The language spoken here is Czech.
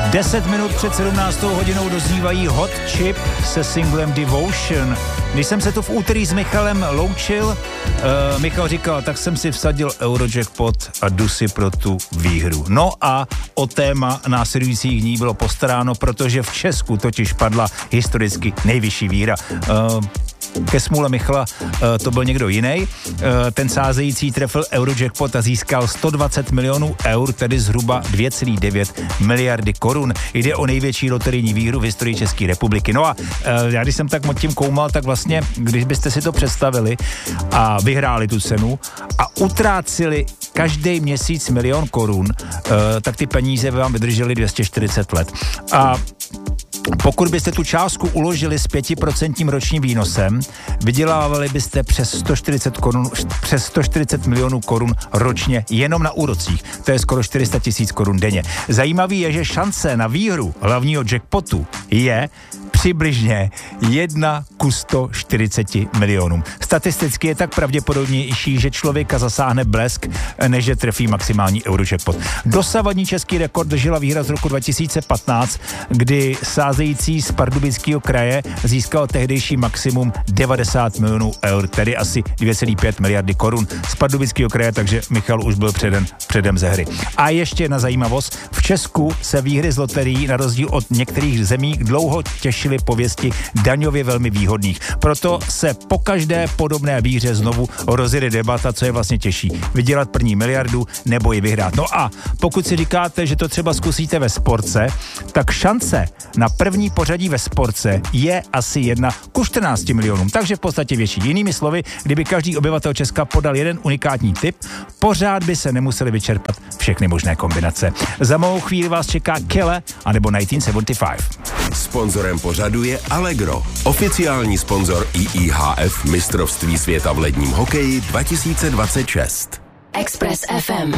10 minut před 17. hodinou doznívají Hot Chip se singlem Devotion. Když jsem se tu v úterý s Michalem loučil, Michal říkal, tak jsem si vsadil Eurojackpot a jdu si pro tu výhru. No a o téma následujících dní bylo postaráno, protože v Česku totiž padla historicky nejvyšší výhra. Ke smůle Michala to byl někdo jiný. Ten sázející trefil Eurojackpot a získal 120 milionů eur, tedy zhruba 2,9 miliardy korun. Jde o největší loterijní výhru v historii České republiky. No a já když jsem tak moc tím koumal, tak vlastně, když byste si to představili a vyhráli tu cenu a utrácili každý měsíc 1 000 000 korun, tak ty peníze by vám vydržely 240 let. A pokud byste tu částku uložili s 5% ročním výnosem, vydělávali byste přes 140 milionů korun ročně jenom na úrocích. To je skoro 400 000 korun denně. Zajímavý je, že šance na výhru hlavního jackpotu je přibližně 1 ku 140 milionům. Statisticky je tak pravděpodobnější, že člověka zasáhne blesk, než že trefí maximální Eurojackpot. Dosavadní český rekord držela výhra z roku 2015, kdy sázející z Pardubického kraje získal tehdejší maximum 90 milionů eur, tedy asi 2,5 miliardy korun z Pardubického kraje, takže Michal už byl předem ze hry. A ještě jedna zajímavost, v Česku se výhry z loterií na rozdíl od některých zemí dlouho těšily pověsti daňově velmi výhodných. Proto se po každé podobné výhře znovu rozjede debata, co je vlastně těžší. Vydělat první miliardu nebo ji vyhrát. No a pokud si říkáte, že to třeba zkusíte ve sportce, tak šance na první pořadí ve sportce je asi 1 ku 14 milionům, takže v podstatě větší. Jinými slovy, kdyby každý obyvatel Česka podal jeden unikátní tip, pořád by se nemuseli vyčerpat všechny možné kombinace. Za malou chvíli vás čeká Kele anebo 1975. Sponzorem pořadu je Allegro, oficiální sponzor IIHF mistrovství světa v ledním hokeji 2026. Express FM.